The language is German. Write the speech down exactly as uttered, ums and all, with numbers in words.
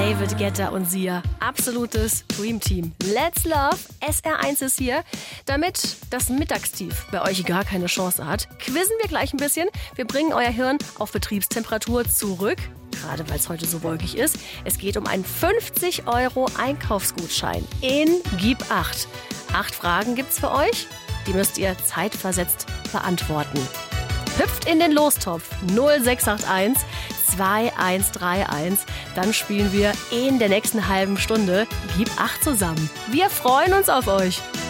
David Guetta und Sia. Absolutes Dream Team. Let's Love. S R eins ist hier. Damit das Mittagstief bei euch gar keine Chance hat, quizzen wir gleich ein bisschen. Wir bringen euer Hirn auf Betriebstemperatur zurück. Gerade weil es heute so wolkig ist. Es geht um einen fünfzig Euro Einkaufsgutschein in Gib acht. Acht Fragen gibt's für euch. Die müsst ihr zeitversetzt beantworten. Hüpft in den Lostopf null sechs acht eins zwei eins drei eins. Dann spielen wir in der nächsten halben Stunde Gib acht zusammen. Wir freuen uns auf euch.